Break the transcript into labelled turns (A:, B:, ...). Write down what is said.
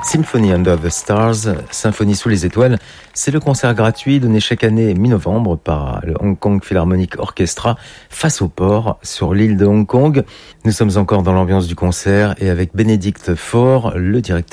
A: Symphony Under the Stars, Symphonie sous les étoiles, c'est le concert gratuit donné chaque année mi-novembre par le Hong Kong Philharmonic Orchestra face au port sur l'île de Hong Kong. Nous sommes encore dans l'ambiance du concert et avec Bénédicte Faure, le directeur